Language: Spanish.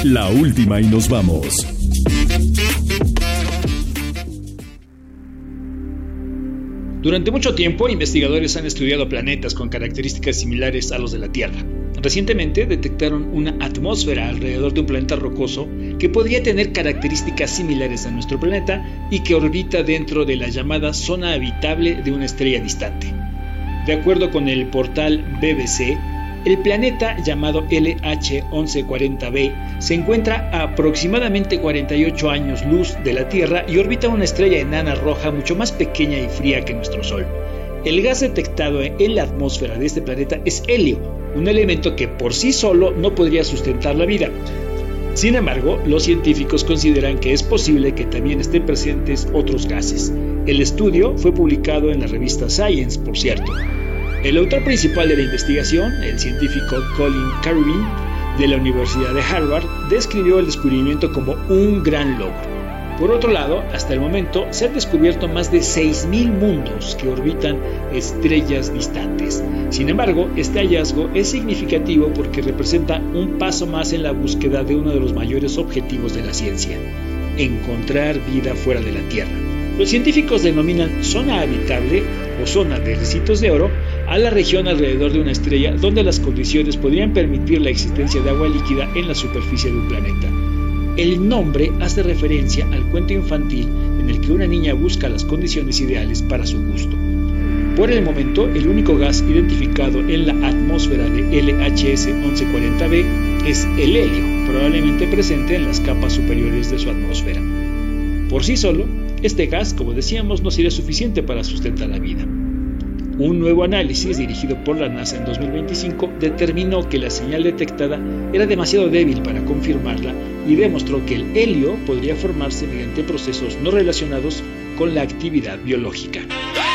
La última y nos vamos. Durante mucho tiempo, investigadores han estudiado planetas con características similares a los de la Tierra. Recientemente detectaron una atmósfera alrededor de un planeta rocoso que podría tener características similares a nuestro planeta y que orbita dentro de la llamada zona habitable de una estrella distante. De acuerdo con el portal BBC, el planeta llamado LH1140b se encuentra a aproximadamente 48 años luz de la Tierra y orbita una estrella enana roja mucho más pequeña y fría que nuestro Sol. El gas detectado en la atmósfera de este planeta es helio, un elemento que por sí solo no podría sustentar la vida. Sin embargo, los científicos consideran que es posible que también estén presentes otros gases. El estudio fue publicado en la revista Science, por cierto. El autor principal de la investigación, el científico Colin Carubin, de la Universidad de Harvard, describió el descubrimiento como un gran logro. Por otro lado, hasta el momento se han descubierto más de 6.000 mundos que orbitan estrellas distantes. Sin embargo, este hallazgo es significativo porque representa un paso más en la búsqueda de uno de los mayores objetivos de la ciencia: encontrar vida fuera de la Tierra. Los científicos denominan zona habitable o zona de ricitos de oro a la región alrededor de una estrella donde las condiciones podrían permitir la existencia de agua líquida en la superficie de un planeta. El nombre hace referencia al cuento infantil en el que una niña busca las condiciones ideales para su gusto. Por el momento, el único gas identificado en la atmósfera de LHS 1140b es el helio, probablemente presente en las capas superiores de su atmósfera. Por sí solo, este gas, como decíamos, no sería suficiente para sustentar la vida. Un nuevo análisis dirigido por la NASA en 2025 determinó que la señal detectada era demasiado débil para confirmarla y demostró que el helio podría formarse mediante procesos no relacionados con la actividad biológica.